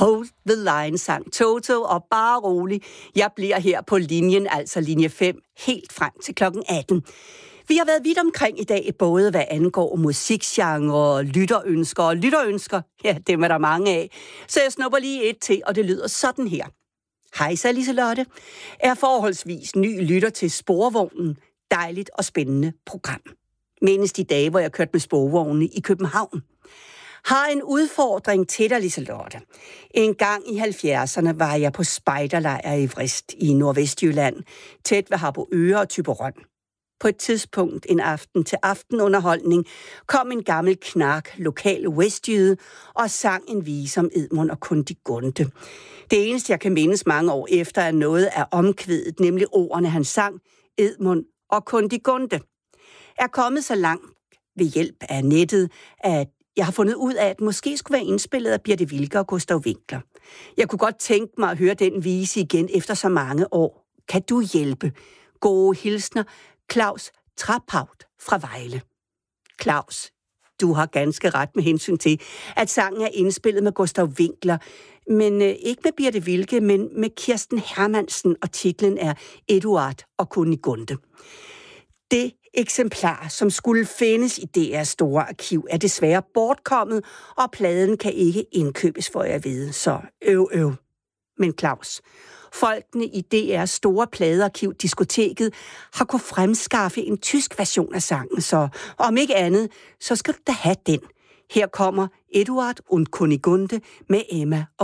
Hold the line, sang Toto, og bare rolig. Jeg bliver her på linjen, altså linje 5, helt frem til klokken 18. Vi har været vidt omkring i dag, både hvad angår musikgenre, lytterønsker, ja, dem er der mange af. Så jeg snupper lige et til, og det lyder sådan her. Hej, så Liselotte. Er forholdsvis ny lytter til Sporvognen. Dejligt og spændende program. Mindes de dage, hvor jeg kørte med sporvogne i København. Har en udfordring til dig, Liselotte. En gang i 70'erne var jeg på spejderlejr i Vrist i Nordvestjylland, tæt ved Harboøre og Thyborøn. På et tidspunkt en aften til aftenunderholdning kom en gammel knark, lokal westjyde, og sang en vise om Edmund og Kundigunde. Det eneste, jeg kan mindes mange år efter, er noget af omkvædet, nemlig ordene, han sang, Edmund og Kundigunde. Er kommet så langt ved hjælp af nettet, at jeg har fundet ud af, at måske skulle være indspillet af Birthe Wilke og Gustav Winckler. Jeg kunne godt tænke mig at høre den vise igen efter så mange år. Kan du hjælpe? Gode hilsner, Claus Traphaut fra Vejle. Claus, du har ganske ret med hensyn til, at sangen er indspillet med Gustav Winckler, men ikke med Birthe Wilke, men med Kirsten Hermansen, og titlen er Eduard og Kunigunde. Det eksemplar, som skulle findes i DR's store arkiv, er desværre bortkommet, og pladen kan ikke indkøbes, for jeg ved, så øv. Men Claus, folkene i DR's store pladearkiv, Diskoteket, har kunnet fremskaffe en tysk version af sangen, så om ikke andet, så skal du da have den. Her kommer Eduard und Kunigunde med Emma